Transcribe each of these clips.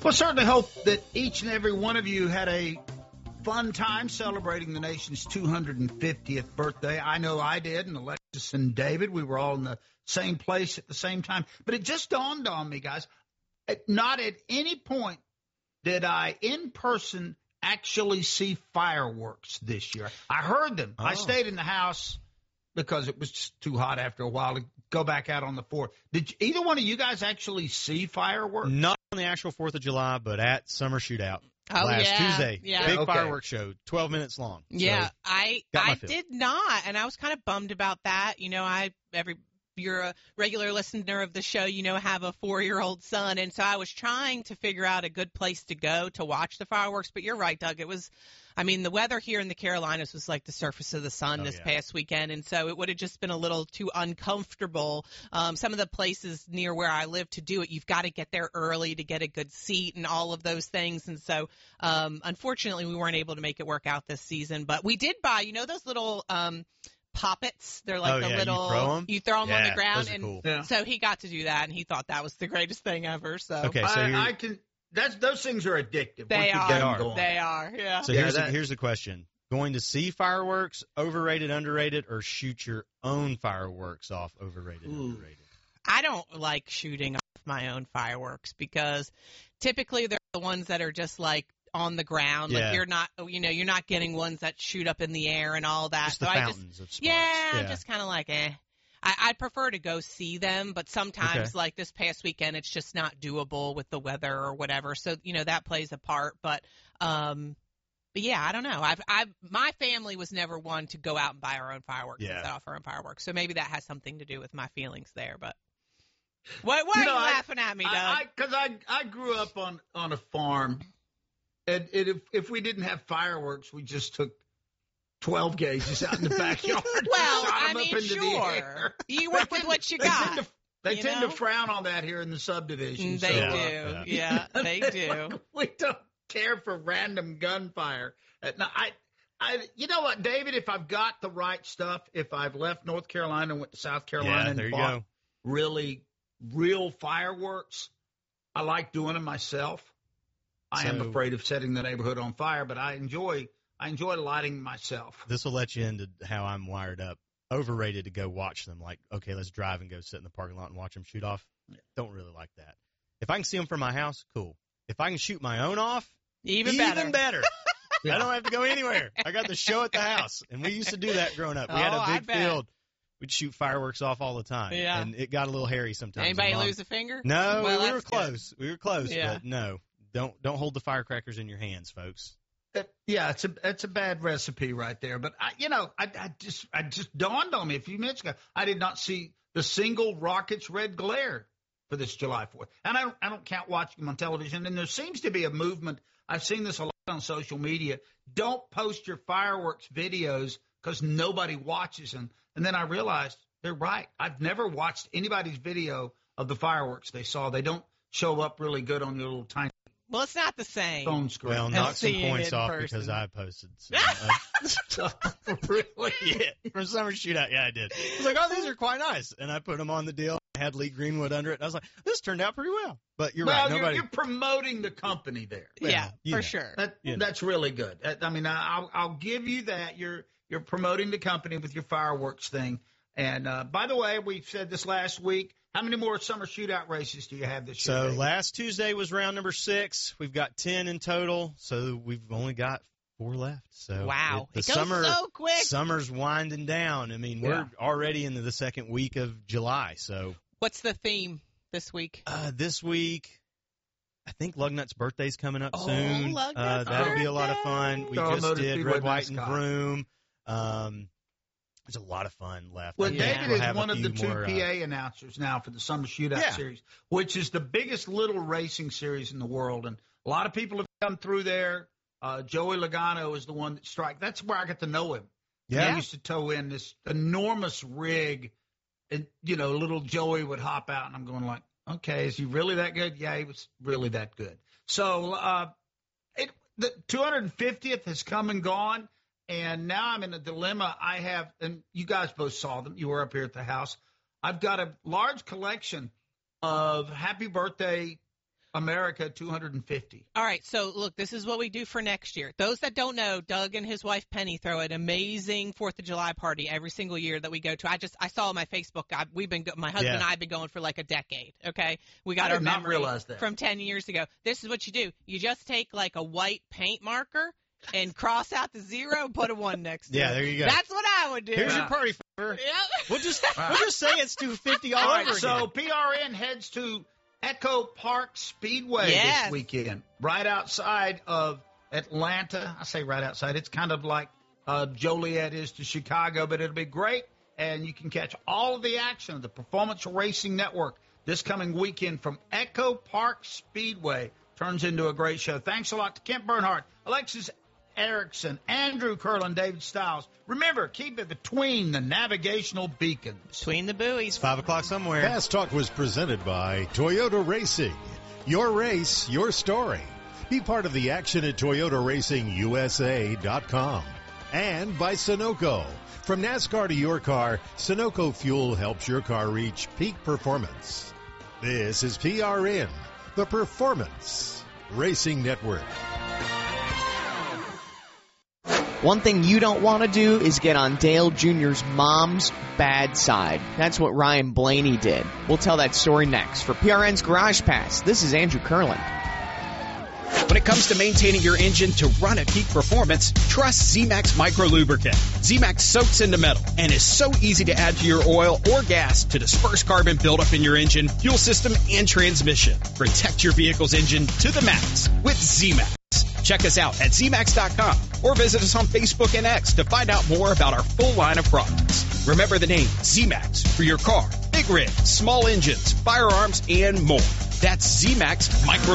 Well, certainly hope that each and every one of you had a fun time celebrating the nation's 250th birthday. I know I did, and Alexis and David, we were all in the same place at the same time. But it just dawned on me, guys, not at any point did I in person actually see fireworks this year. I heard them. I stayed in the house because it was just too hot after a while to go back out on the 4th. Did either one of you guys actually see fireworks? Not on the actual 4th of July, but at Summer Shootout last Tuesday. Yeah. Big fireworks show, 12 minutes long. Yeah, So, I did not, and I was kind of bummed about that. You know, you're a regular listener of the show, you know, have a 4-year-old son, and so I was trying to figure out a good place to go to watch the fireworks. But you're right, Doug. It was, I mean, the weather here in the Carolinas was like the surface of the sun this past weekend, and so it would have just been a little too uncomfortable. Some of the places near where I live to do it, you've got to get there early to get a good seat and all of those things. And so, unfortunately, we weren't able to make it work out this season. But we did buy, you know, those little poppets. They're like little, you throw them on the ground, and cool. So he got to do that, and he thought that was the greatest thing ever. So okay, so those things are addictive. They are. Yeah. So here's the question: going to see fireworks, overrated, underrated, or shoot your own fireworks off, overrated, underrated? I don't like shooting off my own fireworks because typically they're the ones that are just like on the ground. Like you're not getting ones that shoot up in the air and all that. Just the fountains of sparks. I'm just kind of like, I prefer to go see them, but sometimes like this past weekend, it's just not doable with the weather or whatever. So, you know, that plays a part, but yeah, I don't know. My family was never one to go out and buy our own fireworks and set off our own fireworks. So maybe that has something to do with my feelings there, but why are you laughing at me, Doug? Because I grew up on a farm. And if we didn't have fireworks, we just took 12 gauges out in the backyard. Well, I mean, sure. You work with what you got. They tend to frown on that here in the subdivision. They do. Yeah, they do. We don't care for random gunfire. Now, you know what, David, if I've got the right stuff, if I've left North Carolina and went to South Carolina and bought really real fireworks, I like doing them myself. I am afraid of setting the neighborhood on fire, but I enjoy lighting myself. This will let you into how I'm wired up. Overrated to go watch them. Like, okay, let's drive and go sit in the parking lot and watch them shoot off. Don't really like that. If I can see them from my house, cool. If I can shoot my own off, even better. I don't have to go anywhere. I got the show at the house, and we used to do that growing up. We had a big field. We'd shoot fireworks off all the time, and it got a little hairy sometimes. Anybody lose a finger? No, well, we were close. We were close, but no. Don't hold the firecrackers in your hands, folks. It's a bad recipe right there. But I just dawned on me a few minutes ago. I did not see the single rocket's red glare for this July 4th, and I don't count watching them on television. And there seems to be a movement. I've seen this a lot on social media. Don't post your fireworks videos because nobody watches them. And then I realized they're right. I've never watched anybody's video of the fireworks they saw. They don't show up really good on your little tiny. Well, it's not the same. Phone screen. Well, knock some points off because I posted some. Really? Yeah, from Summer Shootout. Yeah, I did. I was like, oh, these are quite nice. And I put them on the deal. I had Lee Greenwood under it. And I was like, this turned out pretty well. But you're right. You're promoting the company there. Yeah, for sure. That's really good. I mean, I'll give you that. You're promoting the company with your fireworks thing. And, by the way, we said this last week. How many more Summer Shootout races do you have this year? So last Tuesday was round number 6. We've got 10 in total, so we've only got 4 left. So wow, it goes so quick. Summer's winding down. I mean, we're already into the second week of July. So what's the theme this week? This week, I think Lugnut's birthday's coming up soon. That'll be a lot of fun. We just did Red, White, and Vroom. There's a lot of fun left. Well, David is one of the 2 PA announcers now for the Summer Shootout Series, which is the biggest little racing series in the world. And a lot of people have come through there. Joey Logano is the one that strikes. That's where I got to know him. Yeah. He used to tow in this enormous rig, and, little Joey would hop out, and I'm going like, okay, is he really that good? Yeah, he was really that good. So the 250th has come and gone. And now I'm in a dilemma. I have, and you guys both saw them. You were up here at the house. I've got a large collection of happy birthday America 250. All right, so look, this is what we do for next year. Those that don't know, Doug and his wife Penny throw an amazing 4th of July party every single year that we go to. I saw on my Facebook. My husband and I have been going for like a decade. Okay, we got our memory from 10 years ago. This is what you do: you just take like a white paint marker and cross out the 0, put a 1 next to it. Yeah, there you go. That's what I would do. Here's your party favor. Yep. We'll just say it's 250 all over again. So PRN heads to Echo Park Speedway this weekend, right outside of Atlanta. I say right outside. It's kind of like Joliet is to Chicago, but it'll be great. And you can catch all of the action of the Performance Racing Network this coming weekend from Echo Park Speedway. Turns into a great show. Thanks a lot to Kent Bernhardt, Alexis Erickson, Andrew Curlin, David Stiles. Remember, keep it between the navigational beacons. Between the buoys. 5 o'clock somewhere. Fast Talk was presented by Toyota Racing. Your race, your story. Be part of the action at ToyotaRacingUSA.com. And by Sunoco. From NASCAR to your car, Sunoco Fuel helps your car reach peak performance. This is PRN, the Performance Racing Network. One thing you don't want to do is get on Dale Jr.'s mom's bad side. That's what Ryan Blaney did. We'll tell that story next. For PRN's Garage Pass, this is Andrew Curlin. When it comes to maintaining your engine to run at peak performance, trust Z-Max Micro Lubricant. Z-Max soaks into metal and is so easy to add to your oil or gas to disperse carbon buildup in your engine, fuel system, and transmission. Protect your vehicle's engine to the max with Z-Max. Check us out at zmax.com or visit us on Facebook and X to find out more about our full line of products. Remember the name Z-Max for your car, big rigs, small engines, firearms, and more. That's Z-Max Micro.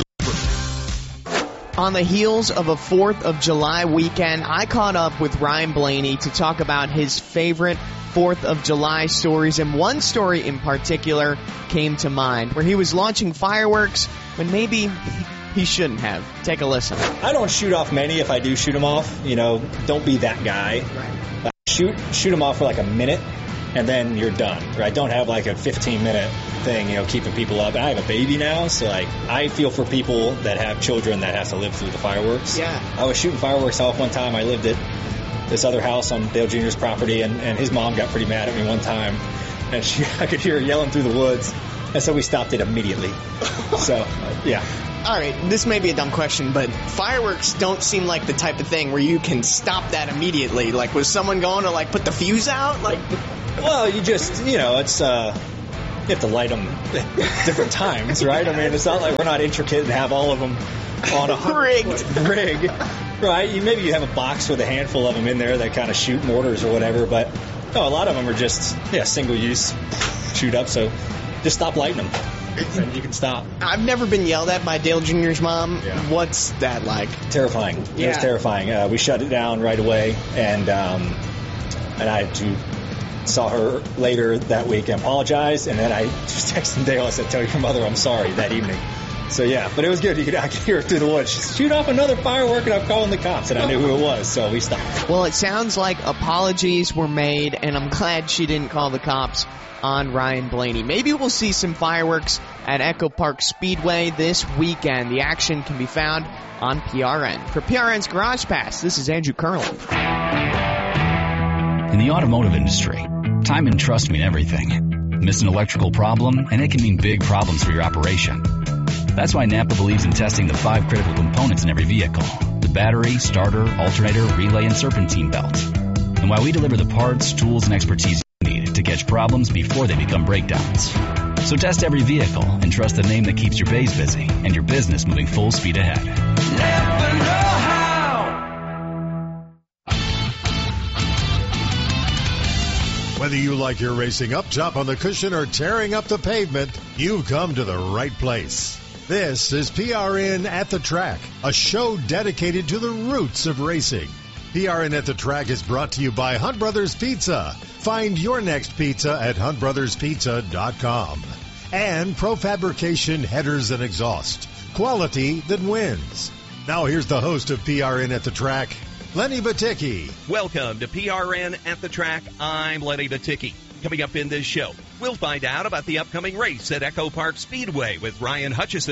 On the heels of a 4th of July weekend, I caught up with Ryan Blaney to talk about his favorite 4th of July stories, and one story in particular came to mind, where he was launching fireworks when maybe he shouldn't have. Take a listen. I don't shoot off many. If I do shoot them off, don't be that guy. Right. Shoot them off for like a minute, and then you're done. Right? Don't have like a 15-minute thing, keeping people up. And I have a baby now, so I feel for people that have children that have to live through the fireworks. Yeah. I was shooting fireworks off one time. I lived at this other house on Dale Jr.'s property, and his mom got pretty mad at me one time, and I could hear her yelling through the woods, and so we stopped it immediately. So, yeah. All right, this may be a dumb question, but fireworks don't seem like the type of thing where you can stop that immediately. Like, was someone going to, put the fuse out? Well, you just, it's, you have to light them at different times, right? I mean, it's not like we're not intricate and have all of them on a rig, right? Maybe you have a box with a handful of them in there that kind of shoot mortars or whatever, but no, a lot of them are just, single-use shoot up, so just stop lighting them. And you can stop. I've never been yelled at by Dale Jr.'s mom. Yeah. What's that like? Terrifying. Yeah. It was terrifying. We shut it down right away, and I saw her later that week and apologized, and then I just texted Dale. I said, "Tell your mother I'm sorry," that evening. So yeah, but it was good. I could hear it through the woods. She shoot off another firework, and I'm calling the cops, and I knew who it was, so we stopped. Well, it sounds like apologies were made, and I'm glad she didn't call the cops on Ryan Blaney. Maybe we'll see some fireworks at Echo Park Speedway this weekend. The action can be found on PRN. For PRN's Garage Pass, this is Andrew Curlin. In the automotive industry, time and trust mean everything. Miss an electrical problem, and it can mean big problems for your operation. That's why Napa believes in testing the 5 critical components in every vehicle: the battery, starter, alternator, relay, and serpentine belt. And why we deliver the parts, tools, and expertise you need to catch problems before they become breakdowns. So test every vehicle and trust the name that keeps your bays busy and your business moving full speed ahead. Never know how. Whether you like your racing up top on the cushion or tearing up the pavement, you've come to the right place. This is PRN at the Track, a show dedicated to the roots of racing. PRN at the Track is brought to you by Hunt Brothers Pizza. Find your next pizza at huntbrotherspizza.com. And Profabrication Headers and Exhaust. Quality that wins. Now here's the host of PRN at the Track, Lenny Baticki. Welcome to PRN at the Track. I'm Lenny Baticki. Coming up in this show, we'll find out about the upcoming race at Echo Park Speedway with Ryan Hutchison.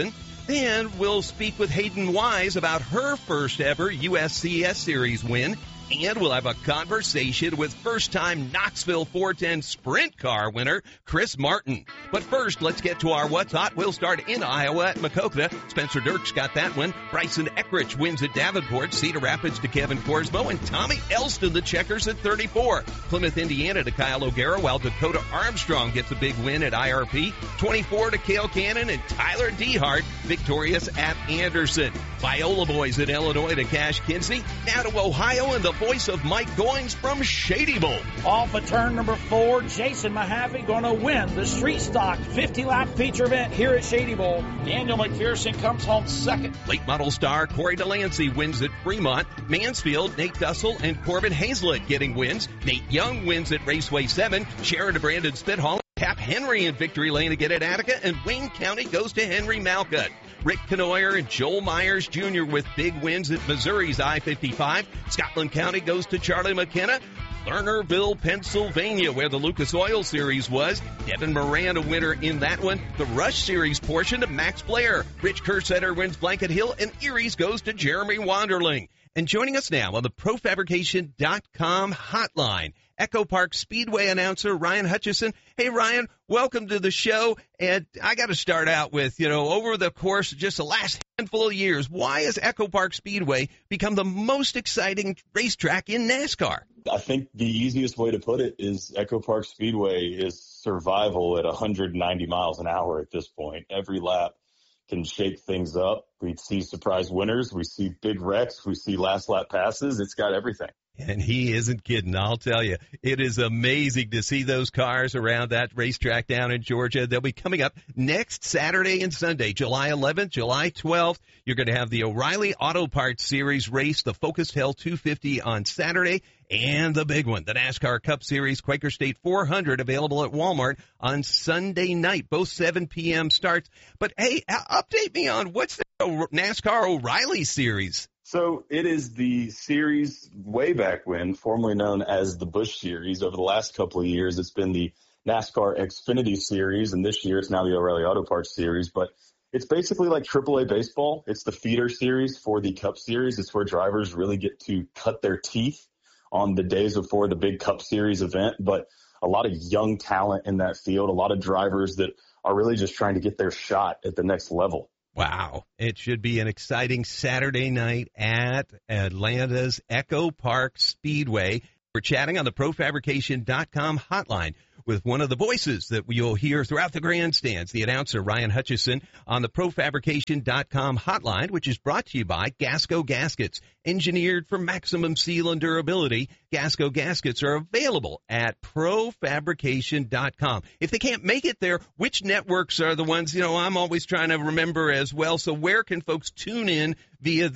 Then we'll speak with Hayden Wise about her first ever USCS Series win. And we'll have a conversation with first-time Knoxville 410 Sprint Car winner, Chris Martin. But first, let's get to our What's Hot. We'll start in Iowa at Maquoketa. Spencer Dirks got that one. Bryson Eckrich wins at Davenport. Cedar Rapids to Kevin Korsmo. And Tommy Elston, the Checkers, at 34. Plymouth, Indiana to Kyle O'Gara, while Dakota Armstrong gets a big win at IRP. 24 to Cale Cannon. And Tyler Dehart victorious at Anderson. Viola Boys in Illinois to Cash Kinsey. Now to Ohio and the voice of Mike Goings from Shady Bowl. Off of turn number 4, Jason Mahaffey going to win the Street Stock 50-lap feature event here at Shady Bowl. Daniel McPherson comes home second. Late model star Corey Delancey wins at Fremont. Mansfield, Nate Dussel and Corbin Hazlett getting wins. Nate Young wins at Raceway 7. Sharon to Brandon Spithall. Cap Henry in Victory Lane again at Attica. And Wayne County goes to Henry Malcutt. Rick Canoyer and Joel Myers Jr. with big wins at Missouri's I-55. Scotland County goes to Charlie McKenna. Lernerville, Pennsylvania, where the Lucas Oil Series was. Devin Moran, a winner in that one. The Rush Series portion to Max Blair. Rich Kersetter wins Blanket Hill, and Erie's goes to Jeremy Wanderling. And joining us now on the ProFabrication.com hotline, Echo Park Speedway announcer Ryan Hutchison. Hey, Ryan, welcome to the show. And I got to start out with, over the course of just the last handful of years, why has Echo Park Speedway become the most exciting racetrack in NASCAR? I think the easiest way to put it is Echo Park Speedway is survival at 190 miles an hour at this point. Every lap can shake things up. We see surprise winners. We see big wrecks. We see last lap passes. It's got everything. And he isn't kidding, I'll tell you. It is amazing to see those cars around that racetrack down in Georgia. They'll be coming up next Saturday and Sunday, July 11th, July 12th. You're going to have the O'Reilly Auto Parts Series race, the Focus Hell 250 on Saturday, and the big one, the NASCAR Cup Series Quaker State 400, available at Walmart on Sunday night, both 7 p.m. starts. But, hey, update me on what's the NASCAR O'Reilly Series? So it is the series way back when, formerly known as the Busch Series. Over the last couple of years, it's been the NASCAR Xfinity Series, and this year it's now the O'Reilly Auto Parts Series. But it's basically like AAA baseball. It's the feeder series for the Cup Series. It's where drivers really get to cut their teeth on the days before the big Cup Series event. But a lot of young talent in that field, a lot of drivers that are really just trying to get their shot at the next level. Wow. It should be an exciting Saturday night at Atlanta's Echo Park Speedway. We're chatting on the ProFabrication.com hotline with one of the voices that you'll hear throughout the grandstands, the announcer Ryan Hutchison, on the ProFabrication.com hotline, which is brought to you by Gasco Gaskets. Engineered for maximum seal and durability, Gasco Gaskets are available at ProFabrication.com. If they can't make it there, which networks are the ones, I'm always trying to remember as well. So where can folks tune in via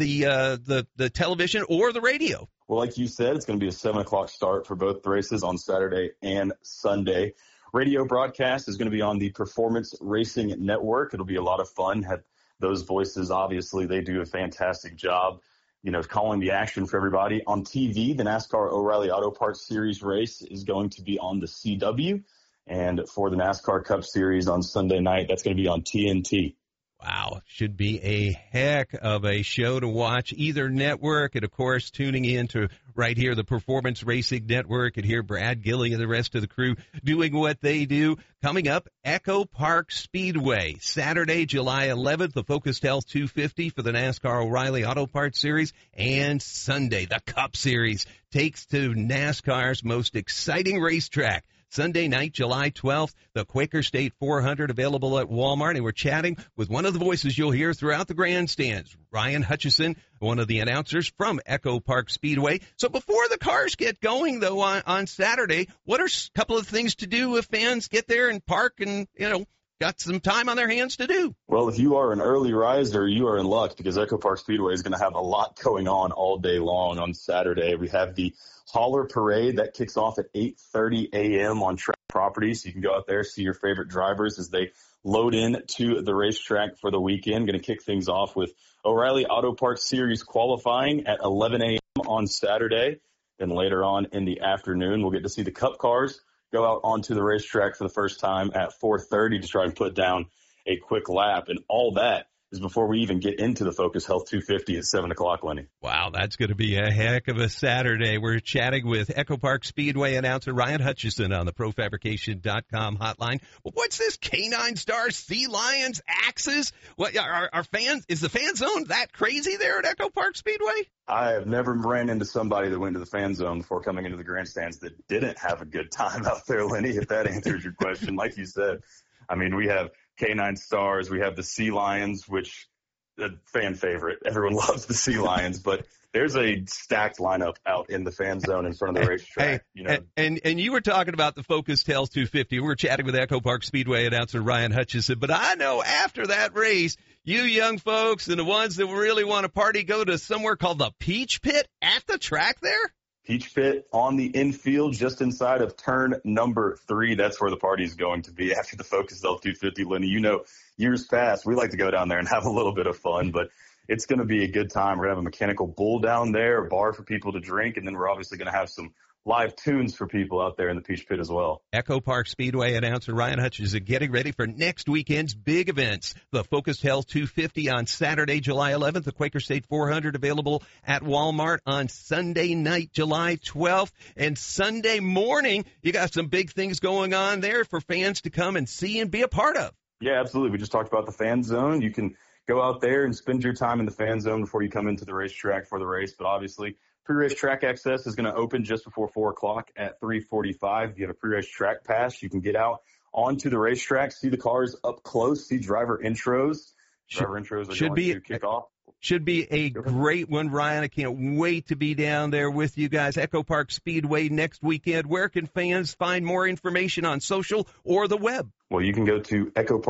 the television or the radio? Well, like you said, it's going to be a 7 o'clock start for both races on Saturday and Sunday. Radio broadcast is going to be on the Performance Racing Network. It'll be a lot of fun. Have those voices, obviously, they do a fantastic job, calling the action for everybody. On TV, the NASCAR O'Reilly Auto Parts Series race is going to be on the CW. And for the NASCAR Cup Series on Sunday night, that's going to be on TNT. Wow, should be a heck of a show to watch, either network, and of course tuning in to right here, the Performance Racing Network, and hear Brad Gilly and the rest of the crew doing what they do. Coming up, Echo Park Speedway, Saturday, July 11th, the Focus Health 250 for the NASCAR O'Reilly Auto Parts Series, and Sunday, the Cup Series takes to NASCAR's most exciting racetrack. Sunday night, July 12th, the Quaker State 400 available at Walmart. And we're chatting with one of the voices you'll hear throughout the grandstands, Ryan Hutchison, one of the announcers from Echo Park Speedway. So before the cars get going, though, on Saturday, what are a couple of things to do if fans get there and park and, got some time on their hands to do? Well, if you are an early riser, you are in luck because Echo Park Speedway is going to have a lot going on all day long on Saturday. We have the Hauler Parade that kicks off at 8:30 a.m. on track property. So you can go out there, see your favorite drivers as they load in to the racetrack for the weekend. Going to kick things off with O'Reilly Auto Parts Series qualifying at 11 a.m. on Saturday. Then later on in the afternoon, we'll get to see the Cup cars go out onto the racetrack for the first time at 4:30 to try and put down a quick lap. And all that is before we even get into the Focus Health 250 at 7 o'clock, Lenny. Wow, that's going to be a heck of a Saturday. We're chatting with Echo Park Speedway announcer Ryan Hutchison on the ProFabrication.com hotline. Well, what's this? Canine Stars, Sea Lions, Axes? What are fans? Is the fan zone that crazy there at Echo Park Speedway? I have never ran into somebody that went to the fan zone before coming into the grandstands that didn't have a good time out there, Lenny, if that answers your question. Like you said, I mean, we have Canine Stars, we have the Sea Lions, which a fan favorite. Everyone loves the Sea Lions, but there's a stacked lineup out in the fan zone in front of the racetrack. And you were talking about the Focus Tails 250. We were chatting with Echo Park Speedway announcer Ryan Hutchison, but I know after that race, you young folks and the ones that really want to party go to somewhere called the Peach Pit at the track there? Peach Pit on the infield just inside of turn number 3. That's where the party is going to be after the Focus Health 250. Lenny, you know, years past, we like to go down there and have a little bit of fun, but it's going to be a good time. We're going to have a mechanical bull down there, a bar for people to drink, and then we're obviously going to have some live tunes for people out there in the Peach Pit as well. Echo Park Speedway announcer Ryan Hutchison getting ready for next weekend's big events. The Focus Health 250 on Saturday, July 11th. The Quaker State 400 available at Walmart on Sunday night, July 12th. And Sunday morning, you got some big things going on there for fans to come and see and be a part of. Yeah, absolutely. We just talked about the fan zone. You can go out there and spend your time in the fan zone before you come into the racetrack for the race. But obviously, pre-race track access is going to open just before 4 o'clock at 3:45. If you have a pre-race track pass, you can get out onto the racetrack, see the cars up close, see driver intros. Driver intros are going to kick off. Should be a great one, Ryan. I can't wait to be down there with you guys. Echo Park Speedway next weekend. Where can fans find more information on social or the web? Well, you can go to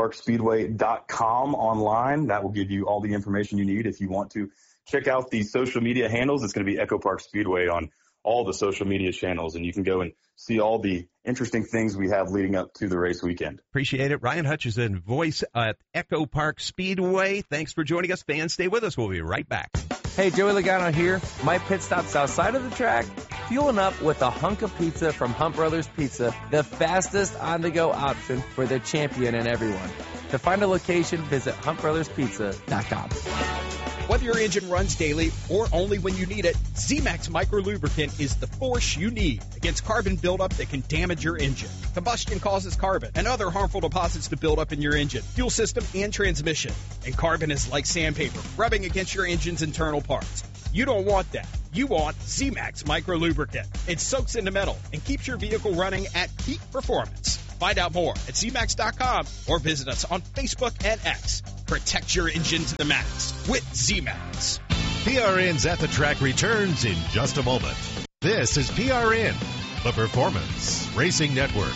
echoparkspeedway.com online. That will give you all the information you need. If you want to check out the social media handles, it's going to be Echo Park Speedway on all the social media channels, and you can go and see all the interesting things we have leading up to the race weekend. Appreciate it. Ryan Hutchison, voice at Echo Park Speedway. Thanks for joining us. Fans, stay with us. We'll be right back. Hey, Joey Logano here. My pit stop's outside of the track, fueling up with a hunk of pizza from Hunt Brothers Pizza, the fastest on-the-go option for the champion and everyone. To find a location, visit huntbrotherspizza.com. Whether your engine runs daily or only when you need it, Z-Max Micro Lubricant is the force you need against carbon buildup that can damage your engine. Combustion causes carbon and other harmful deposits to build up in your engine, fuel system, and transmission. And carbon is like sandpaper, rubbing against your engine's internal parts. You don't want that. You want Z-Max Micro Lubricant. It soaks into metal and keeps your vehicle running at peak performance. Find out more at ZMax.com or visit us on Facebook and X. Protect your engine to the max with Z-Max. PRN's At the Track returns in just a moment. This is PRN, the Performance Racing Network.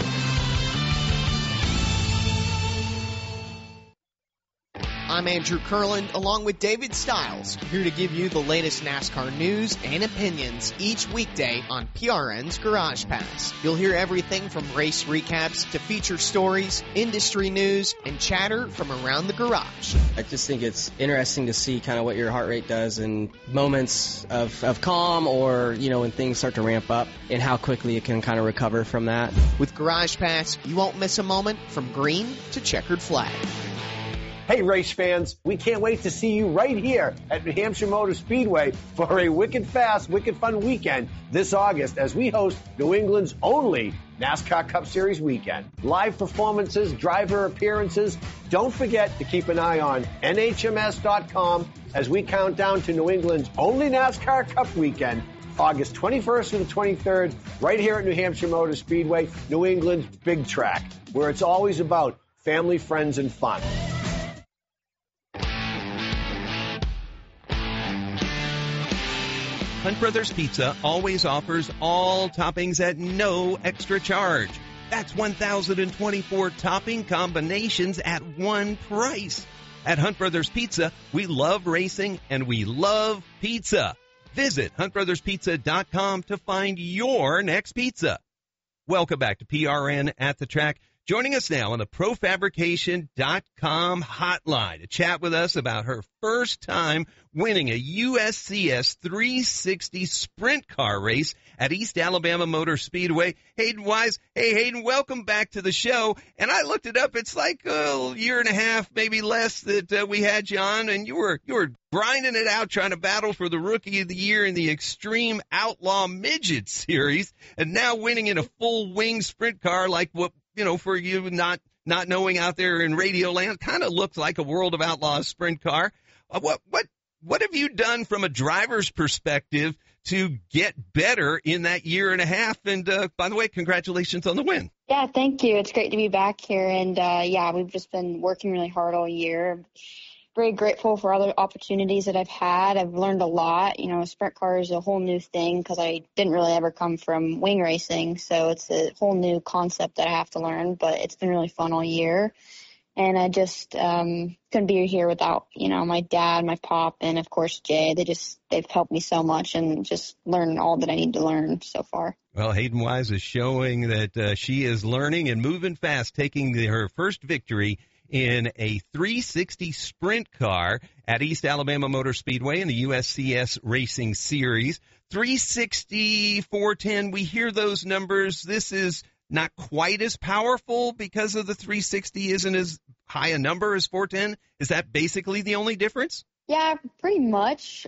I'm Andrew Kurland, along with David Stiles, here to give you the latest NASCAR news and opinions each weekday on PRN's Garage Pass. You'll hear everything from race recaps to feature stories, industry news, and chatter from around the garage. I just think it's interesting to see kind of what your heart rate does in moments of calm or, you know, when things start to ramp up and how quickly it can kind of recover from that. With Garage Pass, you won't miss a moment from green to checkered flag. Hey, race fans, we can't wait to see you right here at New Hampshire Motor Speedway for a wicked fast, wicked fun weekend this August as we host New England's only NASCAR Cup Series weekend. Live performances, driver appearances. Don't forget to keep an eye on NHMS.com as we count down to New England's only NASCAR Cup weekend, August 21st through the 23rd, right here at New Hampshire Motor Speedway, New England's big track, where it's always about family, friends, and fun. Hunt Brothers Pizza always offers all toppings at no extra charge. That's 1,024 topping combinations at one price. At Hunt Brothers Pizza, we love racing and we love pizza. Visit huntbrotherspizza.com to find your next pizza. Welcome back to PRN at the Track. joining us now on the ProFabrication.com hotline to chat with us about her first time winning a USCS 360 sprint car race at East Alabama Motor Speedway. Hayden Wise. Hey, Hayden, welcome back to the show. And I looked it up. It's like a year and a half, maybe less, that we had you on, and you were grinding it out, trying to battle for the Rookie of the Year in the Extreme Outlaw Midget Series, and now winning in a full wing sprint car, like what, for you not knowing out there in Radio Land, kind of looks like a World of Outlaws sprint car. What have you done from a driver's perspective to get better in that year and a half? And by the way, congratulations on the win. Yeah, thank you. It's great to be back here. And we've just been working really hard all year. Very grateful for other opportunities that I've had. I've learned a lot. A sprint car is a whole new thing because I didn't really ever come from wing racing. So it's a whole new concept that I have to learn, but it's been really fun all year. And I just couldn't be here without, my dad, my pop, and, of course, Jay. They've helped me so much and just learned all that I need to learn so far. Well, Hayden Wise is showing that she is learning and moving fast, taking her first victory in a 360 sprint car at East Alabama Motor Speedway in the USCS Racing Series. 360, 410, we hear those numbers. This is not quite as powerful because of the 360 isn't as high a number as 410? Is that basically the only difference? Yeah, pretty much.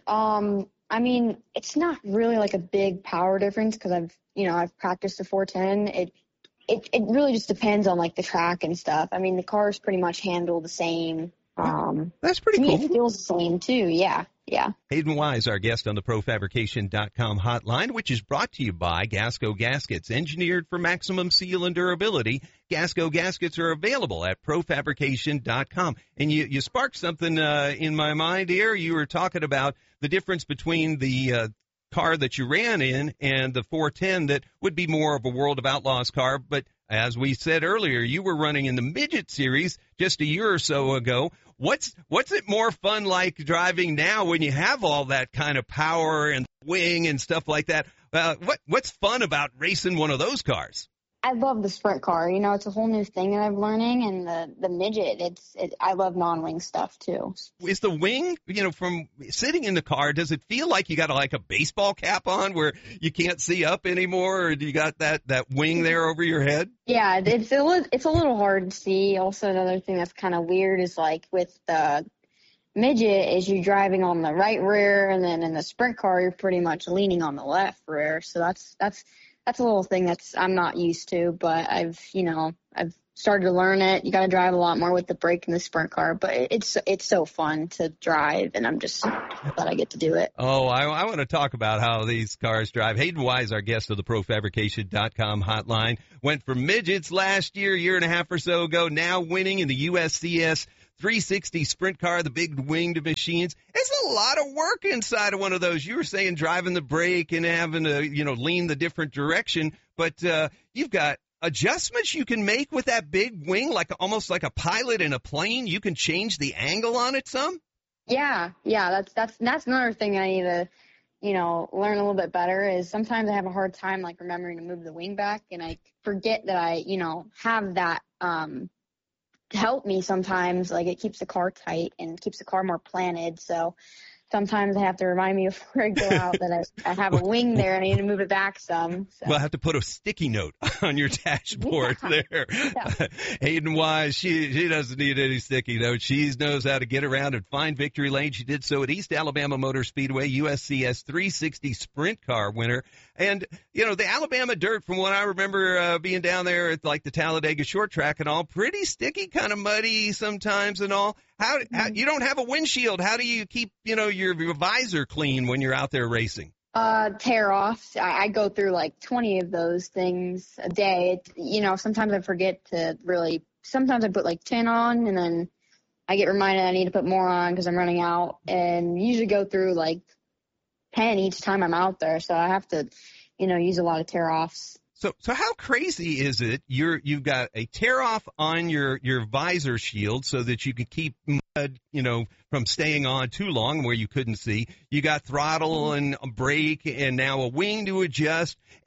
It's not really like a big power difference because I've practiced the 410. It really just depends on like the track and stuff. The cars pretty much handle the same. That's pretty cool. It feels the same too. Yeah. Hayden Wise, our guest on the ProFabrication.com hotline, which is brought to you by Gasco Gaskets, engineered for maximum seal and durability. Gasco Gaskets are available at ProFabrication.com. And you sparked something in my mind here. You were talking about the difference between the car that you ran in and the 410 that would be more of a World of Outlaws car. But as we said earlier, you were running in the Midget Series just a year or so ago. What's it more fun like driving now when you have all that kind of power and wing and stuff like that? What's fun about racing one of those cars? I love the sprint car. It's a whole new thing that I'm learning, and the midget. I love non-wing stuff too. Is the wing, from sitting in the car, does it feel like you got like a baseball cap on where you can't see up anymore, or do you got that wing there over your head? Yeah, it's a little hard to see. Also, another thing that's kind of weird is like with the midget, is you're driving on the right rear, and then in the sprint car, you're pretty much leaning on the left rear. So that's a little thing I'm not used to, but I've started to learn it. You got to drive a lot more with the brake in the sprint car, but it's so fun to drive, and I'm just glad I get to do it. Oh, I want to talk about how these cars drive. Hayden Wise, our guest of the ProFabrication.com hotline, went from midgets last year and a half or so ago, now winning in the USCS 360 sprint car, the big winged machines. It's a lot of work inside of one of those. You were saying driving the brake and having to, lean the different direction, but you've got adjustments you can make with that big wing, almost like a pilot in a plane. You can change the angle on it some. Yeah. That's another thing I need to, learn a little bit better is sometimes I have a hard time remembering to move the wing back, and I forget that I, have that help me sometimes. It keeps the car tight and keeps the car more planted. So sometimes I have to remind me before I go out that I have a wing there and I need to move it back some. So. Well, I have to put a sticky note on your dashboard there. Yeah. Hayden Wise, she doesn't need any sticky notes. She knows how to get around and find victory lane. She did so at East Alabama Motor Speedway, USCS 360 sprint car winner. And, the Alabama dirt, from what I remember being down there at the Talladega short track and all, pretty sticky, kind of muddy sometimes and all. How you don't have a windshield? How do you keep, your visor clean when you're out there racing? Tear off. I go through 20 of those things a day. Sometimes I forget to sometimes I put 10 on, and then I get reminded I need to put more on because I'm running out, and usually go through 10 each time I'm out there. So I have to, use a lot of tear offs. So how crazy is it? You've got a tear off on your visor shield so that you can keep mud, from staying on too long where you couldn't see. You got throttle and a brake and now a wing to adjust. And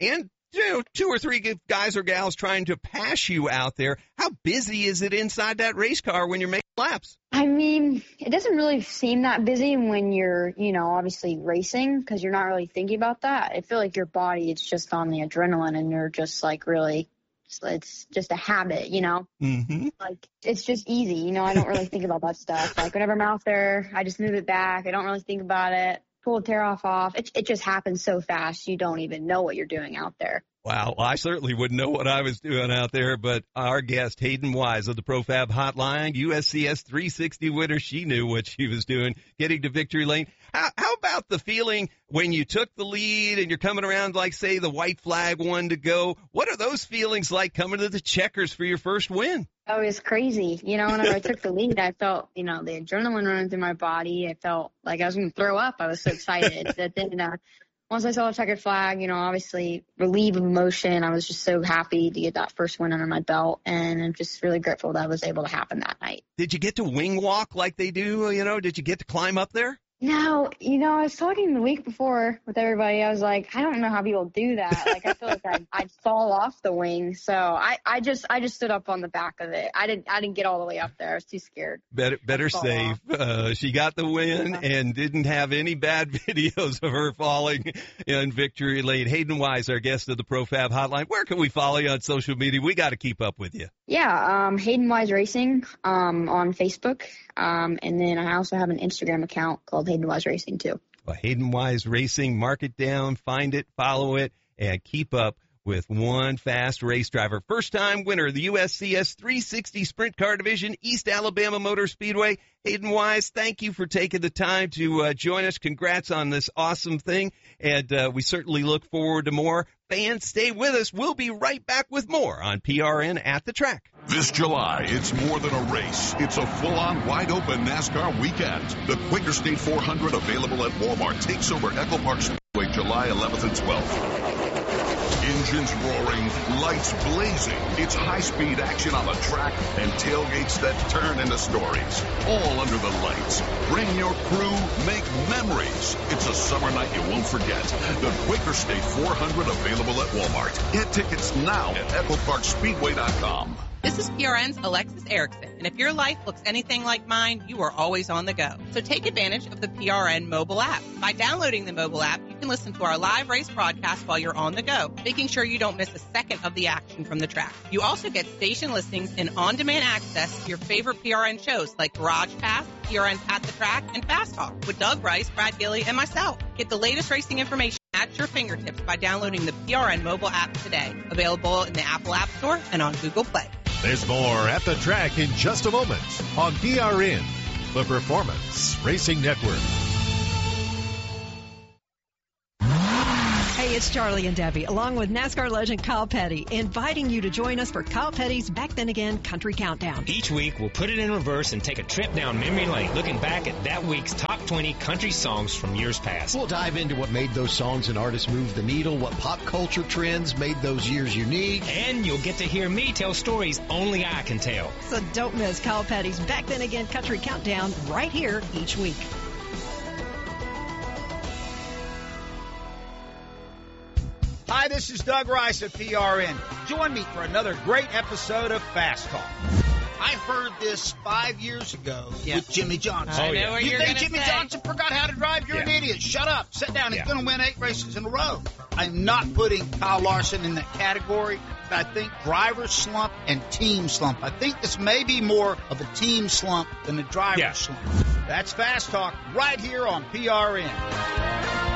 2 or 3 guys or gals trying to pass you out there. How busy is it inside that race car when you're making laps? I mean, it doesn't really seem that busy when you're, obviously racing because you're not really thinking about that. I feel like your body is just on the adrenaline and you're just like really, it's just a habit, Mm-hmm. Like it's just easy, I don't really think about that stuff. Like whenever I'm out there, I just move it back. I don't really think about it. Pull a tear off. It just happens so fast. You don't even know what you're doing out there. Wow, well, I certainly wouldn't know what I was doing out there, but our guest, Hayden Wise of the ProFab Hotline, USCS 360 winner, she knew what she was doing, getting to victory lane. How about the feeling when you took the lead and you're coming around, like, say, the white flag one to go? What are those feelings like coming to the checkers for your first win? Oh, it's crazy. Whenever I took the lead, I felt, the adrenaline running through my body. I felt like I was going to throw up. I was so excited. That then once I saw the checkered flag, obviously relief of emotion. I was just so happy to get that first win under my belt, and I'm just really grateful that was able to happen that night. Did you get to wing walk like they do? Did you get to climb up there? No, I was talking the week before with everybody. I was like, I don't know how people do that. Like, I feel like I'd fall off the wing. So I just stood up on the back of it. I didn't get all the way up there. I was too scared. Better safe. She got the win and didn't have any bad videos of her falling in victory lane. Hayden Wise, our guest of the ProFab Hotline. Where can we follow you on social media? We got to keep up with you. Yeah, Hayden Wise Racing on Facebook. And then I also have an Instagram account called Hayden Wise Racing too. Well, Hayden Wise Racing, mark it down, find it, follow it, and keep up with one fast race driver. First-time winner of the USCS 360 Sprint Car Division, East Alabama Motor Speedway. Hayden Wise, thank you for taking the time to join us. Congrats on this awesome thing, and we certainly look forward to more. Fans, stay with us. We'll be right back with more on PRN at the Track. This July, it's more than a race. It's a full-on, wide-open NASCAR weekend. The Quaker State 400 available at Walmart takes over Echo Park Speedway July 11th and 12th. Engines roaring, lights blazing. It's high-speed action on the track and tailgates that turn into stories. All under the lights. Bring your crew, make memories. It's a summer night you won't forget. The Quaker State 400 available at Walmart. Get tickets now at EchoParkSpeedway.com. This is PRN's Alexis Erickson, and if your life looks anything like mine, you are always on the go. So take advantage of the PRN mobile app. By downloading the mobile app, you can listen to our live race broadcast while you're on the go, making sure you don't miss a second of the action from the track. You also get station listings and on-demand access to your favorite PRN shows like Garage Pass, PRN's At the Track, and Fast Talk with Doug Rice, Brad Gilly, and myself. Get the latest racing information at your fingertips by downloading the PRN mobile app today. Available in the Apple App Store and on Google Play. There's more at the track in just a moment on PRN, the Performance Racing Network. Hey, it's Charlie and Debbie, along with NASCAR legend Kyle Petty, inviting you to join us for Kyle Petty's Back Then Again Country Countdown. Each week, we'll put it in reverse and take a trip down memory lane, looking back at that week's top 20 country songs from years past. We'll dive into what made those songs and artists move the needle, what pop culture trends made those years unique. And you'll get to hear me tell stories only I can tell. So don't miss Kyle Petty's Back Then Again Country Countdown right here each week. Hi, this is Doug Rice at PRN. Join me for another great episode of Fast Talk. I heard this 5 years ago with Jimmy Johnson. I know what you you're think gonna Jimmy say. Johnson forgot how to drive? You're an idiot. Shut up. Sit down. He's going to win 8 races in a row. I'm not putting Kyle Larson in that category, but I think driver slump and team slump. I think this may be more of a team slump than a driver slump. That's Fast Talk right here on PRN.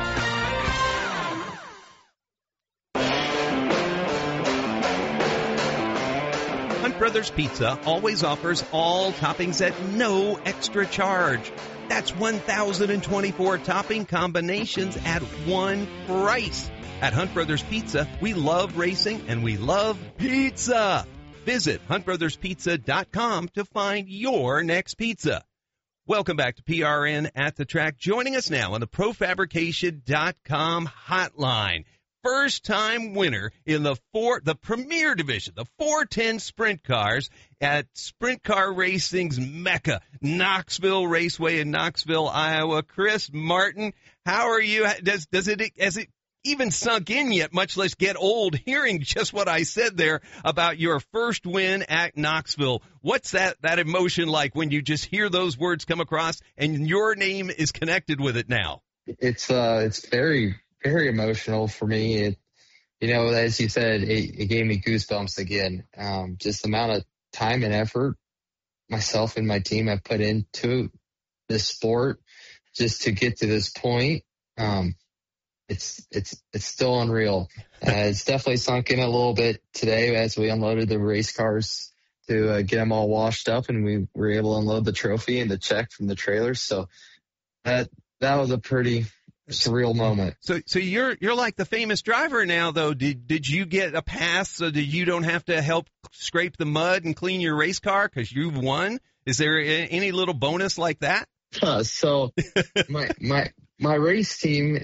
Hunt Brothers Pizza always offers all toppings at no extra charge. That's 1,024 topping combinations at one price. At Hunt Brothers Pizza, we love racing and we love pizza. Visit huntbrotherspizza.com to find your next pizza. Welcome back to PRN at the Track. Joining us now on the ProFabrication.com hotline. First-time winner in the premier division, the 410 sprint cars at Sprint Car Racing's Mecca, Knoxville Raceway in Knoxville, Iowa. Chris Martin, how are you? Has it even sunk in yet, much less get old hearing just what I said there about your first win at Knoxville. What's that emotion like when you just hear those words come across and your name is connected with it now? It's very, very emotional for me. As you said, it gave me goosebumps again. Just the amount of time and effort myself and my team have put into this sport just to get to this point. It's still unreal. It's definitely sunk in a little bit today as we unloaded the race cars to get them all washed up, and we were able to unload the trophy and the check from the trailers. So that was a pretty surreal moment. So you're like the famous driver now, though. Did you get a pass so that you don't have to help scrape the mud and clean your race car because you've won? Is there any little bonus like that? So my race team,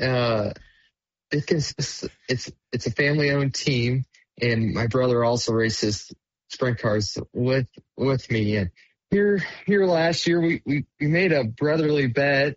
it's a family-owned team, and my brother also races sprint cars with me. And here last year, we made a brotherly bet.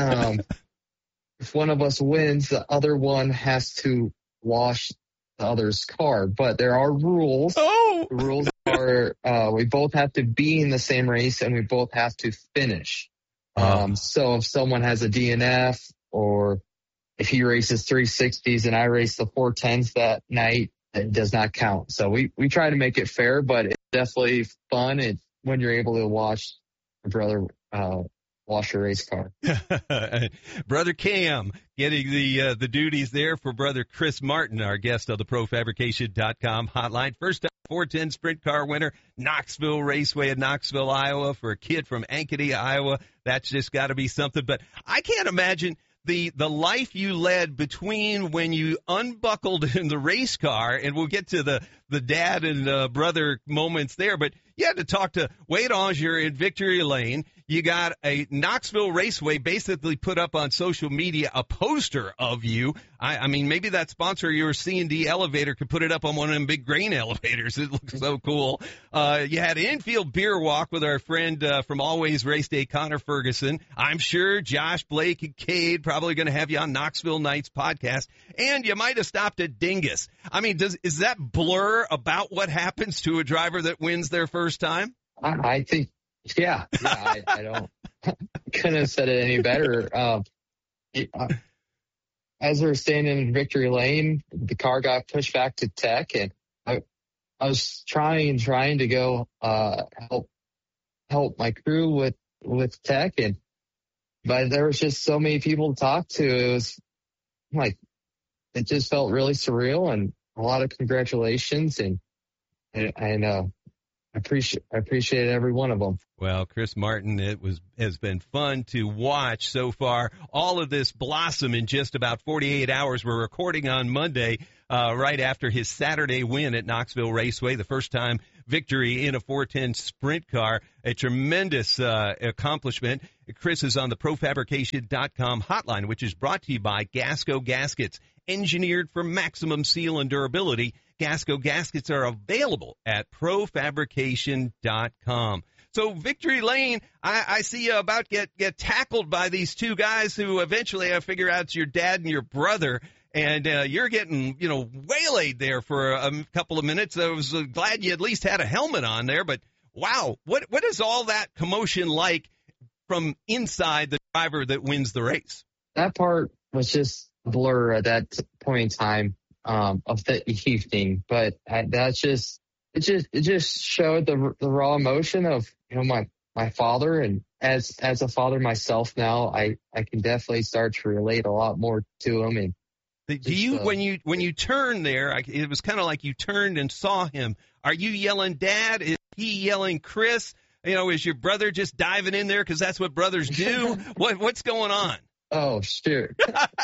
If one of us wins, the other one has to wash the other's car. But there are rules. Oh! The rules are we both have to be in the same race, and we both have to finish. So if someone has a DNF, or if he races 360s and I race the 410s that night, it does not count. So we try to make it fair, but it's definitely fun when you're able to watch your brother wash your race car. Brother Cam getting the duties there for Brother Chris Martin, our guest on the ProFabrication.com hotline. First time 410 sprint car winner, Knoxville Raceway in Knoxville, Iowa, for a kid from Ankeny, Iowa. That's just got to be something. But I can't imagine the life you led between when you unbuckled in the race car, and we'll get to the dad and brother moments there, but you had to talk to Wade Aunger in Victory Lane. You got a Knoxville Raceway basically put up on social media a poster of you. I mean, maybe that sponsor, your C&D elevator, could put it up on one of them big grain elevators. It looks so cool. You had an infield beer walk with our friend from Always Race Day, Connor Ferguson. I'm sure Josh, Blake, and Cade probably going to have you on Knoxville Nights podcast. And you might have stopped at Dingus. I mean, is that blur about what happens to a driver that wins their first time? I think, yeah, I don't, couldn't have said it any better. As we were staying in Victory Lane, the car got pushed back to Tech, and I was trying to go help my crew with Tech, but there was just so many people to talk to. It was like, it just felt really surreal, and a lot of congratulations, and I appreciate every one of them. Well, Chris Martin, has been fun to watch so far. All of this blossom in just about 48 hours. We're recording on Monday, right after his Saturday win at Knoxville Raceway, the first time victory in a 410 sprint car. A tremendous accomplishment. Chris is on the ProFabrication.com hotline, which is brought to you by Gasco Gaskets, engineered for maximum seal and durability. Gasco Gaskets are available at ProFabrication.com. So Victory Lane, I see you about get tackled by these two guys who eventually I figure out it's your dad and your brother, and you're getting waylaid there for a couple of minutes. I was glad you at least had a helmet on there, but wow, what is all that commotion like from inside the driver that wins the race? That part was just a blur at that point in time of the evening, but that's just. It just showed the raw emotion of my father, and as a father myself now, I can definitely start to relate a lot more to him. And do you when you turn there, it was kind of like you turned and saw him. Are you yelling, "Dad"? Is he yelling, "Chris"? Is your brother just diving in there because that's what brothers do? What's going on? Oh, sure.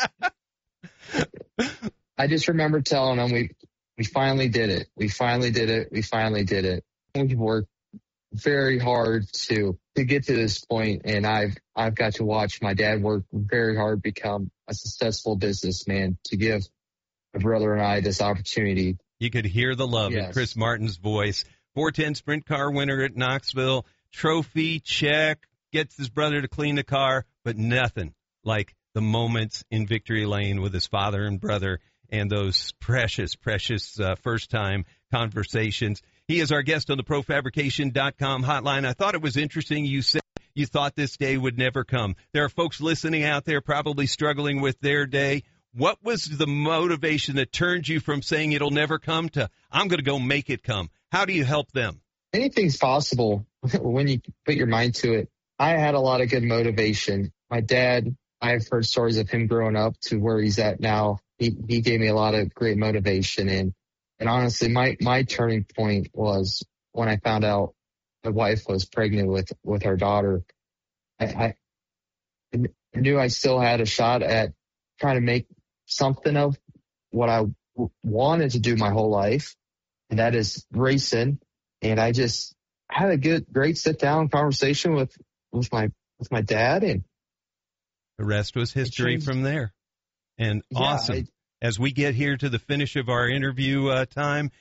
I just remember telling him we finally did it. We finally did it. We've worked very hard to get to this point, and I've got to watch my dad work very hard, become a successful businessman, to give my brother and I this opportunity. You could hear the love in Chris Martin's voice. 410 sprint car winner at Knoxville, trophy, check, gets his brother to clean the car, but nothing like the moments in Victory Lane with his father and brother and those precious first-time conversations. He is our guest on the ProFabrication.com hotline. I thought it was interesting you said you thought this day would never come. There are folks listening out there probably struggling with their day. What was the motivation that turned you from saying it'll never come to I'm going to go make it come? How do you help them? Anything's possible when you put your mind to it. I had a lot of good motivation. My dad, I've heard stories of him growing up to where he's at now. He gave me a lot of great motivation. And honestly, my turning point was when I found out my wife was pregnant with our daughter. I knew I still had a shot at trying to make something of what I wanted to do my whole life, and that is racing. And I just had a great sit-down conversation with my dad, and the rest was history from there. And awesome. As we get here to the finish of our interview time,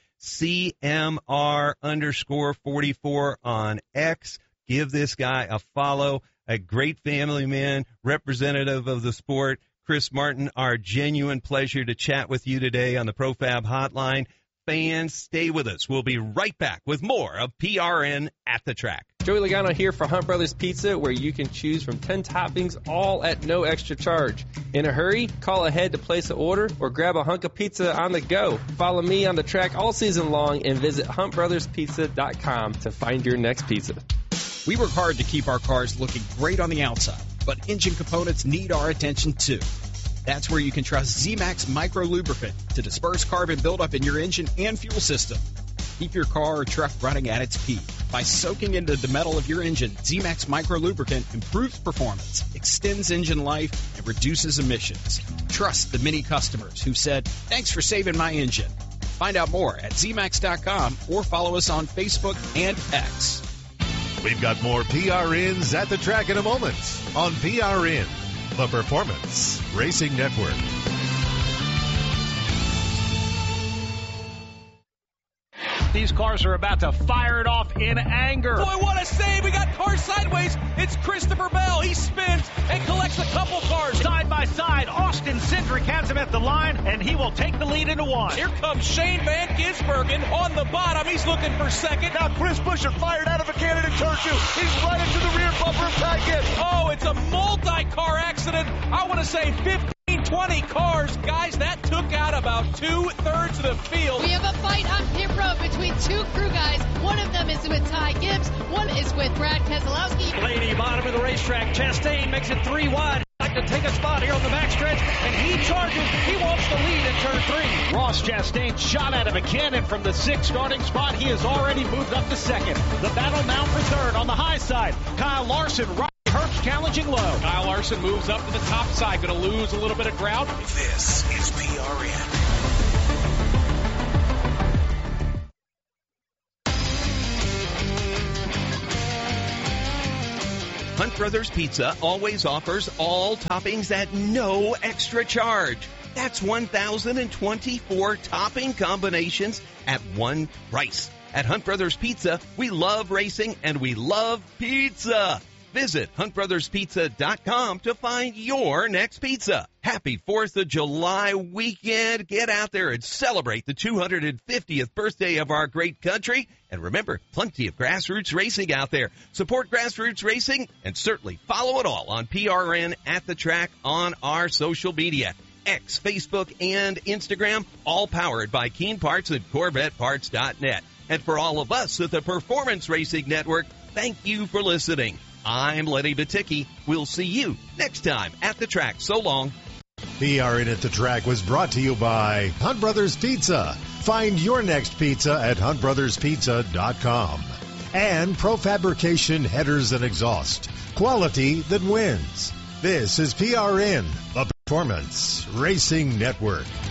CMR_44 on X. Give this guy a follow. A great family man, representative of the sport. Chris Martin, our genuine pleasure to chat with you today on the ProFab Hotline. Fans, stay with us. We'll be right back with more of PRN at the Track. Joey Logano here for Hunt Brothers Pizza, where you can choose from 10 toppings, all at no extra charge. In a hurry? Call ahead to place an order or grab a hunk of pizza on the go. Follow me on the track all season long and visit huntbrotherspizza.com to find your next pizza. We work hard to keep our cars looking great on the outside, but engine components need our attention too. That's where you can trust Z-Max Micro Lubricant to disperse carbon buildup in your engine and fuel system. Keep your car or truck running at its peak. By soaking into the metal of your engine, Z-Max Micro Lubricant improves performance, extends engine life, and reduces emissions. Trust the many customers who said, "Thanks for saving my engine." Find out more at zmax.com or follow us on Facebook and X. We've got more PRNs at the track in a moment on PRN, the Performance Racing Network. These cars are about to fire it off in anger. Boy, what a save. We got cars sideways. It's Christopher Bell. He spins and collects a couple cars. Side by side, Austin Cindric has him at the line, and he will take the lead into one. Here comes Shane Van Gisbergen on the bottom. He's looking for second. Now Chris Buescher fired out of a cannon in turn two. He's right into the rear bumper of Ty Gibbs. Oh, it's a multi-car accident. I want to say 15-20 cars. Guys, that took out about 2/3 of the field. We have a fight on pit road between two crew guys. One of them is with Ty Gibbs. One is with Brad Keselowski. Blaney, bottom of the racetrack. Chastain makes it 3 wide. Like to take a spot here on the backstretch, and he charges. He wants the lead in turn 3. Ross Chastain shot out of a cannon from the 6th starting spot. He has already moved up to 2nd. The battle now for 3rd on the high side. Kyle Larson, right. Herbst challenging low. Kyle Larson moves up to the top side. Going to lose a little bit of ground. This is PRN. Hunt Brothers Pizza always offers all toppings at no extra charge. That's 1,024 topping combinations at one price. At Hunt Brothers Pizza, we love racing and we love pizza. Visit huntbrotherspizza.com to find your next pizza. Happy 4th of July weekend. Get out there and celebrate the 250th birthday of our great country. And remember, plenty of grassroots racing out there. Support grassroots racing and certainly follow it all on PRN at the Track on our social media. X, Facebook, and Instagram, all powered by Keen Parts and CorvetteParts.net. And for all of us at the Performance Racing Network, thank you for listening. I'm Lenny Baticki. We'll see you next time at the track. So long. PRN at the Track was brought to you by Hunt Brothers Pizza. Find your next pizza at huntbrotherspizza.com. And ProFabrication Headers and Exhaust. Quality that wins. This is PRN, the Performance Racing Network.